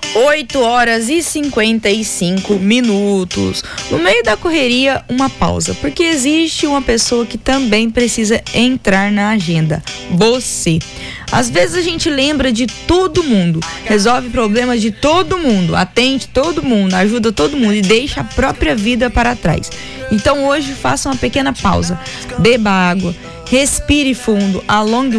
8h55. No meio da correria, uma pausa, porque existe uma pessoa que também precisa entrar na agenda: você. Às vezes a gente lembra de todo mundo, resolve problemas de todo mundo, atende todo mundo, ajuda todo mundo e deixa a própria vida para trás. Então hoje faça uma pequena pausa, beba água, respire fundo, alongue